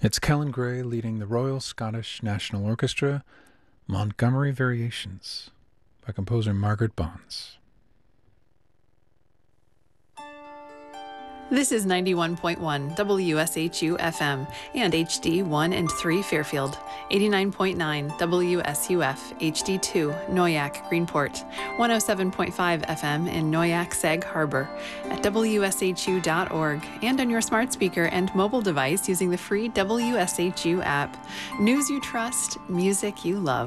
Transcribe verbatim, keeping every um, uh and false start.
It's Kellen Gray leading the Royal Scottish National Orchestra, Montgomery Variations, by composer Margaret Bonds. This is ninety-one point one W S H U F M and H D one and three Fairfield, eighty-nine point nine W S U F H D two Noyac Greenport, one oh seven point five F M in Noyac Sag Harbor, at W S H U dot org, and on your smart speaker and mobile device using the free W S H U app. News you trust, music you love.